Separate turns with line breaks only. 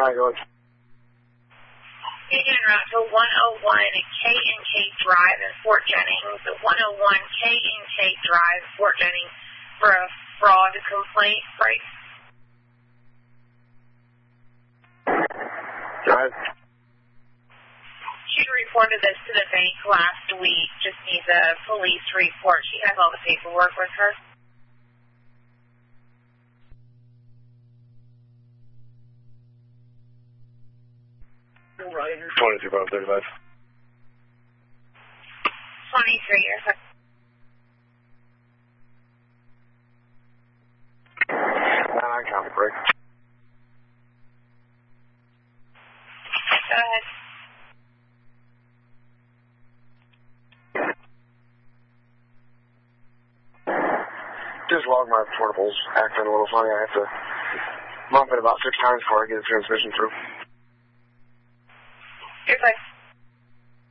9, go ahead.
You're en route to 101 K&K Drive in Fort Jennings, 101 K&K Drive, Fort Jennings, for a fraud complaint, right?
Go ahead.
She reported this to the bank last week, just needs a police report. She has all the paperwork with her.
Right. 22, about 35.
23 years.
I copy, break.
Go ahead.
Just log my portables acting a little funny. I have to bump it about 6 times before I get a transmission through.
You're fine.